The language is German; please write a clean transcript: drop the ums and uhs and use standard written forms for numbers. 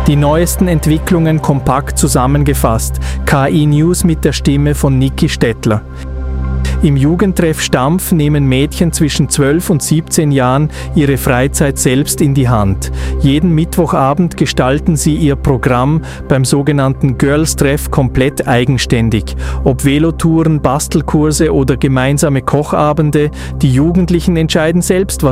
Die neuesten Entwicklungen kompakt zusammengefasst. KI News mit der Stimme von Niki Stettler. Im Jugendtreff Stampf nehmen Mädchen zwischen 12 und 17 Jahren ihre Freizeit selbst in die Hand. Jeden Mittwochabend gestalten sie ihr Programm beim sogenannten Girls-Treff komplett eigenständig. Ob Velotouren, Bastelkurse oder gemeinsame Kochabende, die Jugendlichen entscheiden selbst, was